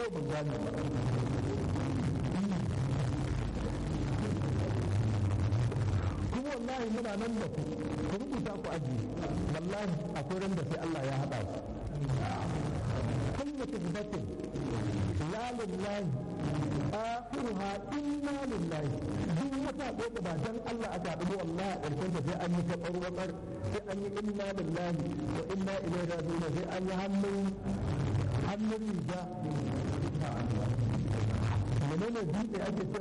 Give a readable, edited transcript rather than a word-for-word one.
kawai ban gane ba kuma wallahi muna nan da ku rubuta ku aji wallahi akwai ran da sai Allah ya haɗa su kullu tuhbatin la lillahi akhiruha inna lillahi duk wata ɗaya ba dan Allah aka haɗu wallahi a ƙarshen sai an yi taɓarɓar sai an yi inna lillahi wa inna ilaihi raji'un sai an yi hannun riga menene dutse ake